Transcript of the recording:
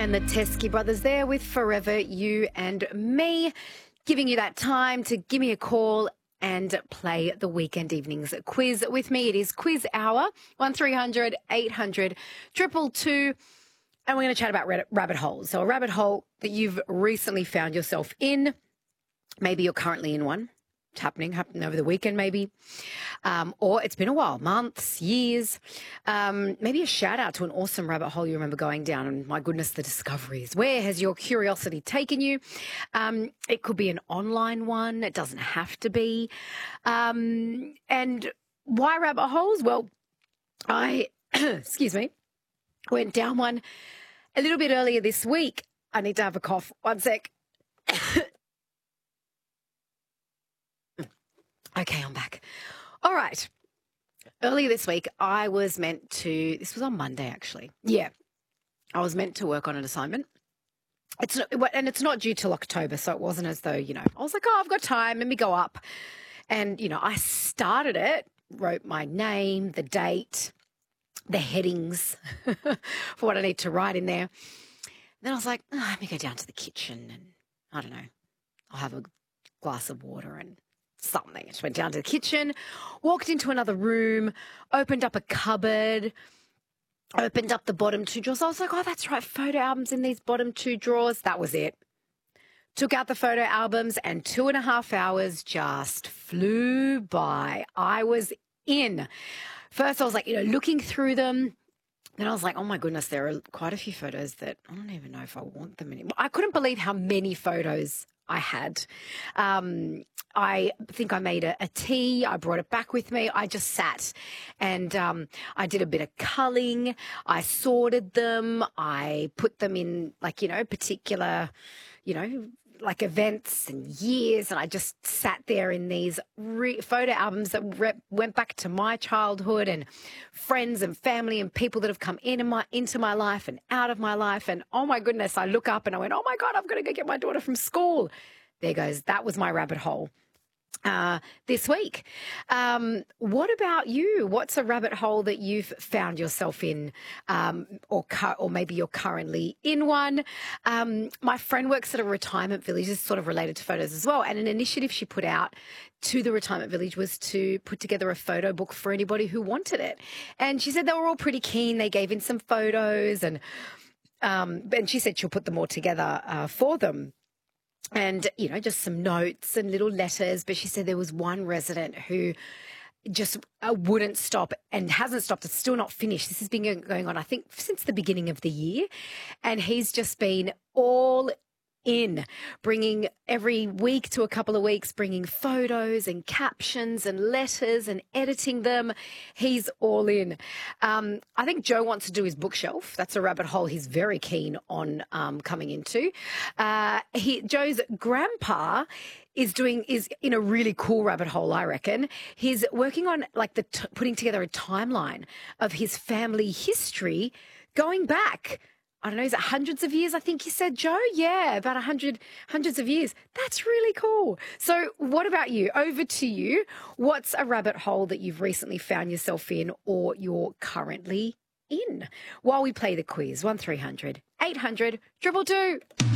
And the Teskey brothers there with Forever You and Me, giving you that time to give me a call and play the weekend evenings quiz with me. It is quiz hour, 1300 800 222, and we're going to chat about rabbit holes. So a rabbit hole that you've recently found yourself in. Maybe you're currently in one. It's happening over the weekend maybe, or it's been a while, months, years. Maybe a shout out to an awesome rabbit hole you remember going down, and my goodness, the discoveries. Where has your curiosity taken you? It could be an online one. It doesn't have to be. And why rabbit holes? Well, I, excuse me, went down one a little bit earlier this week. I need to have a cough. One sec. Okay, I'm back. All right. Earlier this week, I was meant to, this was on Monday actually. Yeah. I was meant to work on an assignment. It's not due till October, so it wasn't as though, I was like, oh, I've got time, let me go up. And, I started it, wrote my name, the date, the headings for what I need to write in there. Then I was like, let me go down to the kitchen and, I don't know, I'll have a glass of water and something. I just went down to the kitchen, walked into another room, opened up a cupboard, opened up the bottom two drawers. I was like, oh, that's right, photo albums in these bottom two drawers. That was it. Took out the photo albums and 2.5 hours just flew by. I was in. First, I was like, looking through them. Then I was like, oh, my goodness, there are quite a few photos that I don't even know if I want them anymore. I couldn't believe how many photos I had. I think I made a tea. I brought it back with me. I just sat and I did a bit of culling. I sorted them. I put them in particular, like events and years. And I just sat there in these photo albums that went back to my childhood and friends and family and people that have come into my life and out of my life. And oh my goodness, I look up and I went, oh my God, I've got to go get my daughter from school. There goes. That was my rabbit hole this week. What about you? What's a rabbit hole that you've found yourself in, or maybe you're currently in one? My friend works at a retirement village. This is sort of related to photos as well. And an initiative she put out to the retirement village was to put together a photo book for anybody who wanted it. And she said they were all pretty keen. They gave in some photos and she said she'll put them all together for them. And, just some notes and little letters. But she said there was one resident who just wouldn't stop and hasn't stopped. It's still not finished. This has been going on, I think, since the beginning of the year. And he's just been all in, bringing every week to a couple of weeks, bringing photos and captions and letters and editing them. He's all in. I think Joe wants to do his bookshelf. That's a rabbit hole he's very keen on coming into. Joe's grandpa is in a really cool rabbit hole, I reckon. He's working on putting together a timeline of his family history going back. I don't know, is it hundreds of years, I think you said, Joe? Yeah, about hundreds of years. That's really cool. So what about you? Over to you. What's a rabbit hole that you've recently found yourself in or you're currently in? While we play the quiz, 1300 800 222.